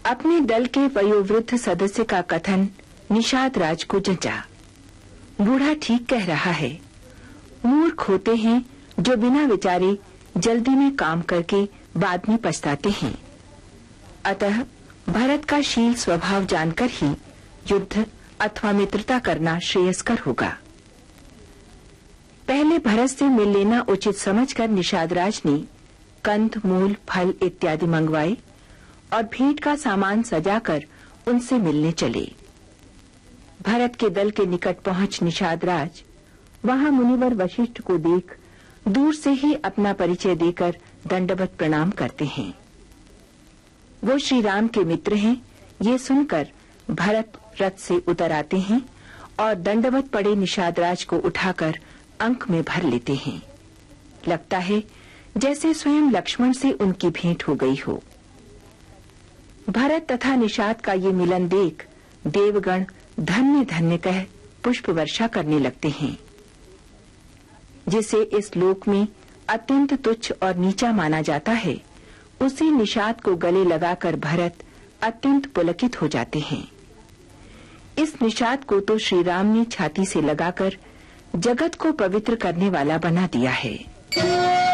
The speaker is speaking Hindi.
अपने दल के वयोवृद्ध सदस्य का कथन निषाद राज को जंचा। बूढ़ा ठीक कह रहा है। मूर्ख होते हैं जो बिना विचारे जल्दी में काम करके बाद में पछताते हैं। अतः भरत का शील स्वभाव जानकर ही युद्ध अथवा मित्रता करना श्रेयस्कर होगा। पहले भरत से मिल लेना उचित समझकर निषाद राज ने कंद, मूल, फल इत्यादि मंगवाए और भेंट का सामान सजाकर उनसे मिलने चले। भरत के दल के निकट पहुंच निषाद राज वहां मुनिवर वशिष्ठ को देख दूर से ही अपना परिचय देकर दंडवत प्रणाम करते हैं। वो श्री राम के मित्र हैं, ये सुनकर भरत रथ से उतर आते हैं और दंडवत पड़े निषाद राज को उठाकर अंक में भर लेते हैं। लगता है जैसे स्वयं लक्ष्मण से उनकी भेंट हो गई हो। भरत तथा निषाद का ये मिलन देख देवगण धन्य धन्य कह पुष्प वर्षा करने लगते हैं। जिसे इस लोक में अत्यंत तुच्छ और नीचा माना जाता है, उसी निषाद को गले लगाकर भरत अत्यंत पुलकित हो जाते हैं। इस निषाद को तो श्री राम ने छाती से लगाकर जगत को पवित्र करने वाला बना दिया है।